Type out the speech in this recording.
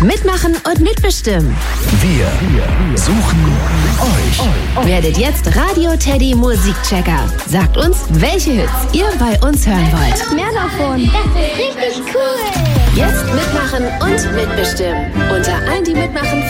Mitmachen und mitbestimmen. Wir suchen euch. Werdet jetzt Radio Teddy Musikchecker. Sagt uns, welche Hits ihr bei uns hören wollt. Mehr davon. Das ist richtig cool. Jetzt mitmachen und mitbestimmen. Unter allen, die mitmachen,